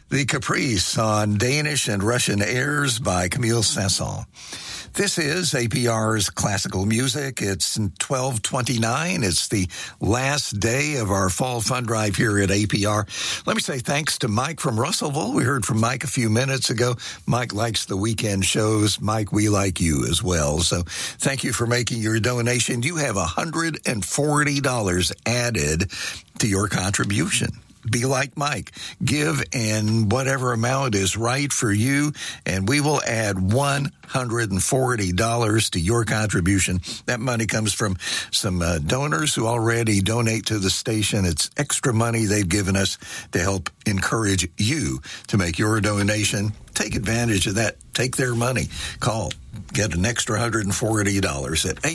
The Caprice on Danish and Russian airs by Camille Saint-Saëns. This is APR's Classical Music. It's 12/29. It's the last day of our fall fund drive here at APR. Let me say thanks to Mike from Russellville. We heard from Mike a few minutes ago. Mike likes the weekend shows. Mike, we like you as well. So thank you for making your donation. You have $140 added to your contribution. Be like Mike. Give in whatever amount is right for you, and we will add $140 to your contribution. That money comes from some donors who already donate to the station. It's extra money they've given us to help encourage you to make your donation. Take advantage of that. Take their money. Call. Get an extra $140 at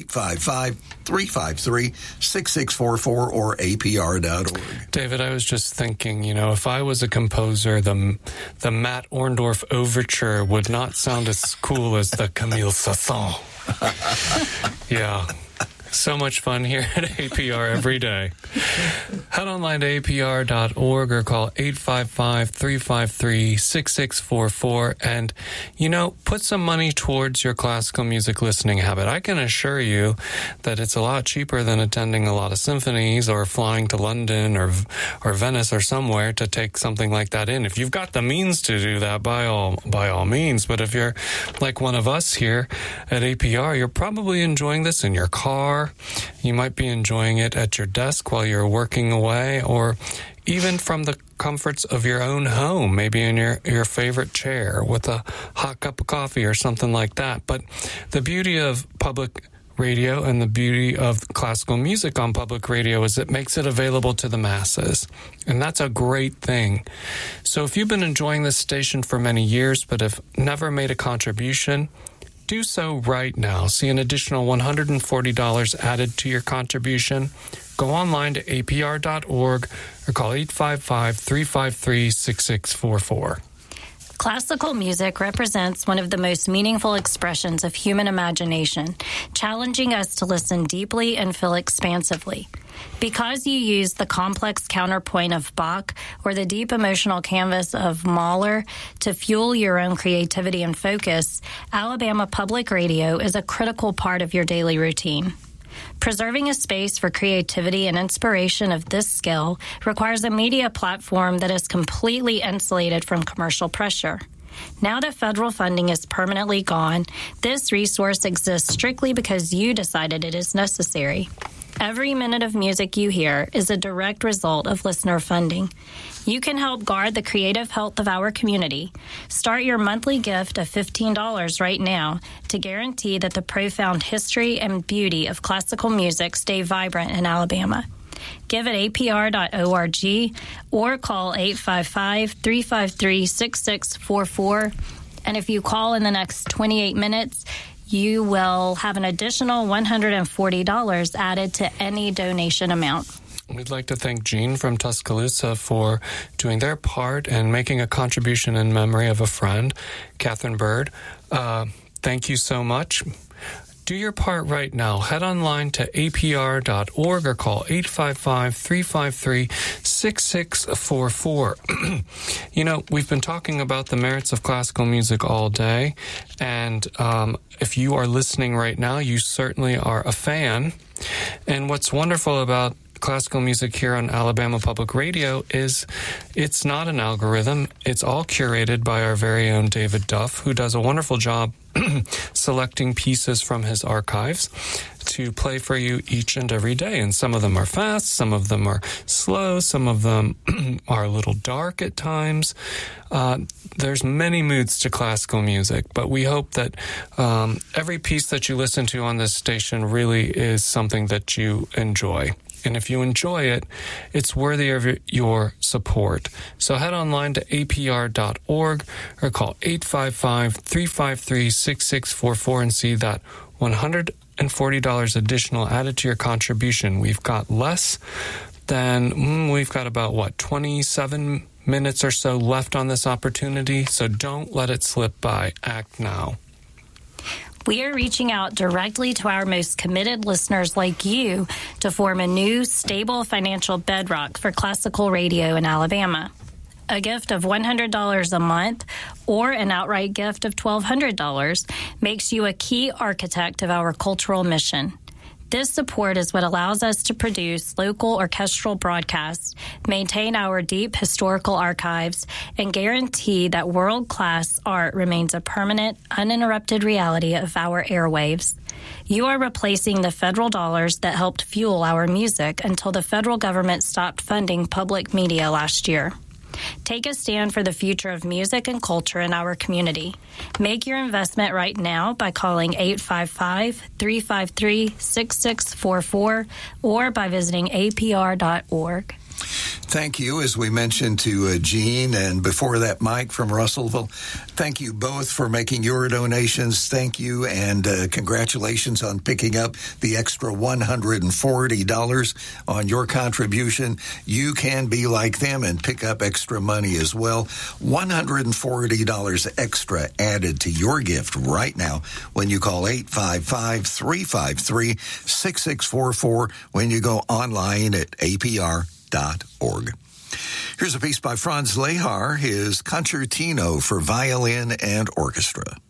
855-353-6644 or apr.org. David, I was just thinking, if I was a composer, the Matt Orndorff Overture would not sound as cool as the Camille Saint-Saëns. Yeah. So much fun here at APR every day. Head online to apr.org or call 855-353-6644 and, put some money towards your classical music listening habit. I can assure you that it's a lot cheaper than attending a lot of symphonies or flying to London or Venice or somewhere to take something like that in. If you've got the means to do that, by all means. But if you're like one of us here at APR, you're probably enjoying this in your car. You might be enjoying it at your desk while you're working away, or even from the comforts of your own home, maybe in your favorite chair with a hot cup of coffee or something like that. But the beauty of public radio and the beauty of classical music on public radio is it makes it available to the masses. And that's a great thing. So if you've been enjoying this station for many years but have never made a contribution, do so right now. See an additional $140 added to your contribution. Go online to apr.org or call 855-353-6644. Classical music represents one of the most meaningful expressions of human imagination, challenging us to listen deeply and feel expansively. Because you use the complex counterpoint of Bach or the deep emotional canvas of Mahler to fuel your own creativity and focus, Alabama Public Radio is a critical part of your daily routine. Preserving a space for creativity and inspiration of this scale requires a media platform that is completely insulated from commercial pressure. Now that federal funding is permanently gone, this resource exists strictly because you decided it is necessary. Every minute of music you hear is a direct result of listener funding. You can help guard the creative health of our community. Start your monthly gift of $15 right now to guarantee that the profound history and beauty of classical music stay vibrant in Alabama. Give at apr.org or call 855-353-6644. And if you call in the next 28 minutes, you will have an additional $140 added to any donation amount. We'd like to thank Jean from Tuscaloosa for doing their part and making a contribution in memory of a friend, Catherine Bird. Thank you so much. Do your part right now. Head online to apr.org or call 855-353-6644. We've been talking about the merits of classical music all day, and if you are listening right now, you certainly are a fan. And what's wonderful about classical music here on Alabama Public Radio is it's not an algorithm. It's all curated by our very own David Duff, who does a wonderful job selecting pieces from his archives to play for you each and every day. And some of them are fast, some of them are slow, some of them are a little dark at times. There's many moods to classical music, but we hope that every piece that you listen to on this station really is something that you enjoy. And if you enjoy it, it's worthy of your support. So head online to apr.org or call 855-353-6644 and see that $140 additional added to your contribution. We've got about 27 minutes or so left on this opportunity, so don't let it slip by. Act now. We are reaching out directly to our most committed listeners like you to form a new, stable financial bedrock for classical radio in Alabama. A gift of $100 a month or an outright gift of $1,200 makes you a key architect of our cultural mission. This support is what allows us to produce local orchestral broadcasts, maintain our deep historical archives, and guarantee that world-class art remains a permanent, uninterrupted reality of our airwaves. You are replacing the federal dollars that helped fuel our music until the federal government stopped funding public media last year. Take a stand for the future of music and culture in our community. Make your investment right now by calling 855-353-6644 or by visiting apr.org. Thank you, as we mentioned, to Gene, and before that, Mike from Russellville. Thank you both for making your donations. Thank you, and congratulations on picking up the extra $140 on your contribution. You can be like them and pick up extra money as well. $140 extra added to your gift right now when you call 855-353-6644 when you go online at apr.org. Here's a piece by Franz Lehár, his Concertino for Violin and Orchestra.